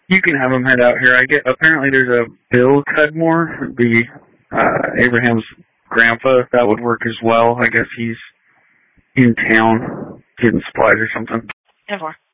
You can have him head out here. Apparently there's a Bill Cudmore, the Abraham's grandpa. That would work as well. I guess he's in town getting supplies or something. 10-4.